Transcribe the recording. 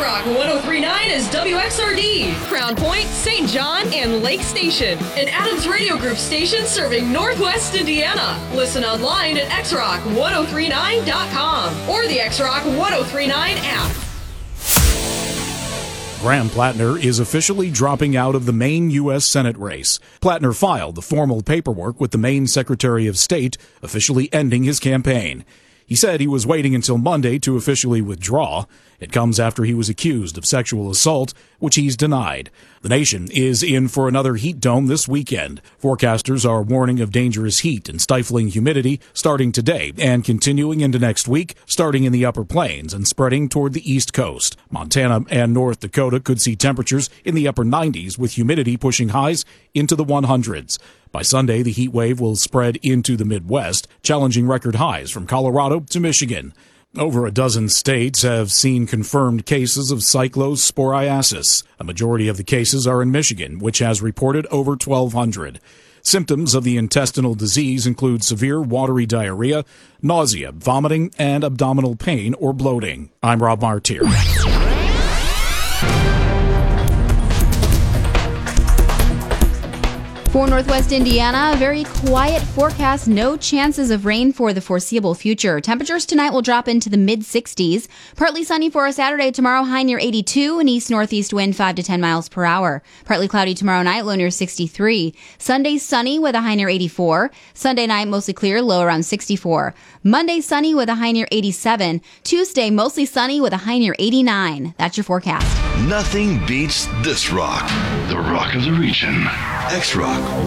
X-Rock 103.9 is WXRD, Crown Point, St. John, and Lake Station. An Adams Radio Group station serving Northwest Indiana. Listen online at xrock1039.com or the X-Rock 1039 app. Graham Plattner is officially dropping out of the Maine U.S. Senate race. Plattner filed the formal paperwork with the Maine Secretary of State, officially ending his campaign. He said he was waiting until Monday to officially withdraw. It comes after he was accused of sexual assault, which he's denied. The nation is in for another heat dome this weekend. Forecasters are warning of dangerous heat and stifling humidity starting today and continuing into next week, starting in the upper plains and spreading toward the east coast. Montana and North Dakota could see temperatures in the upper 90s with humidity pushing highs into the 100s. By Sunday, the heat wave will spread into the Midwest, challenging record highs from Colorado to Michigan. Over a dozen states have seen confirmed cases of cyclosporiasis. A majority of the cases are in Michigan, which has reported over 1,200. Symptoms of the intestinal disease include severe watery diarrhea, nausea, vomiting, and abdominal pain or bloating. I'm Rob Martier. For Northwest Indiana, a very quiet forecast, no chances of rain for the foreseeable future. Temperatures tonight will drop into the mid-60s. Partly sunny for a Saturday. Tomorrow, high near 82, an east-northeast wind 5 to 10 miles per hour. Partly cloudy tomorrow night, low near 63. Sunday, sunny with a high near 84. Sunday night, mostly clear, low around 64. Monday, sunny with a high near 87. Tuesday, mostly sunny with a high near 89. That's your forecast. Nothing beats this rock. The rock of the region. X-Rock